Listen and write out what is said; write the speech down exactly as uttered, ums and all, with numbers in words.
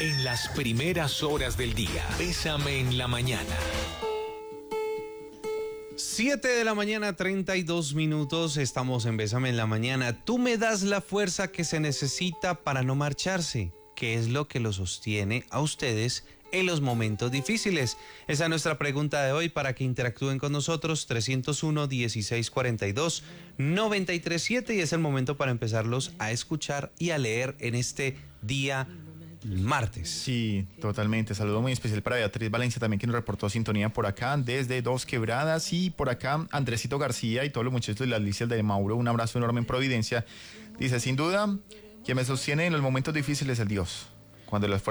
En las primeras horas del día, Bésame en la mañana. siete de la mañana, treinta y dos minutos, estamos en Bésame en la mañana. Tú me das la fuerza que se necesita para no marcharse. ¿Qué es lo que lo sostiene a ustedes en los momentos difíciles? Esa es nuestra pregunta de hoy para que interactúen con nosotros. Trescientos uno, dieciséis cuarenta y dos, noventa y tres siete, y es el momento para empezarlos a escuchar y a leer en este día martes. Sí, totalmente. Saludo muy especial para Beatriz Valencia también, que nos reportó sintonía por acá desde Dos Quebradas, y por acá Andresito García y todos los muchachos de las Licias de Mauro. Un abrazo enorme en Providencia. Dice: sin duda, quien me sostiene en los momentos difíciles es Dios. Cuando las